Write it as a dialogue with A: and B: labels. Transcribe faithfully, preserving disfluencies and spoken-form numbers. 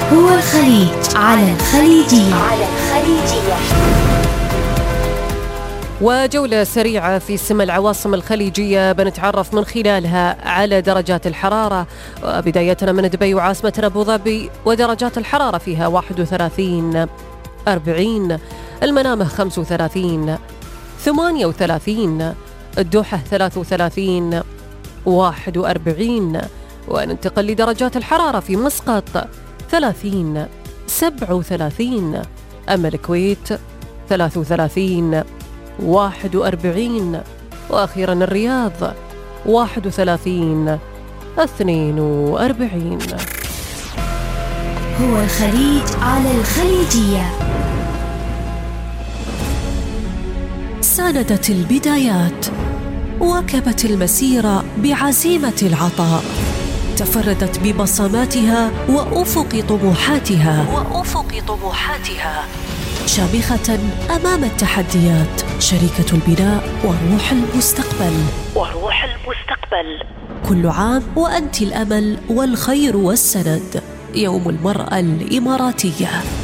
A: هو الخليج على الخليجية. على الخليجية.
B: وجولة سريعة في سما العواصم الخليجية بنتعرف من خلالها على درجات الحرارة، بدايتنا من دبي وعاصمة أبو ظبي، ودرجات الحرارة فيها واحد وثلاثين أربعين، المنامة خمسة وثلاثين ثمانية وثلاثين، الدوحة ثلاثة وثلاثين واحد وأربعين، وننتقل لدرجات الحرارة في مسقط ثلاثين سبعة وثلاثين، أما الكويت ثلاثة وثلاثين واحد وأربعين، وأخيرا الرياض واحد وثلاثين اثنين وأربعين.
A: هو الخليج على الخليجية.
C: ساندت البدايات، واكبت المسيرة بعزيمة العطاء، تفردت ببصماتها وأفق طموحاتها وأفق طموحاتها شامخة أمام التحديات، شريكة البناء وروح المستقبل وروح المستقبل. كل عام وأنت الأمل والخير والسند. يوم المرأة الإماراتية.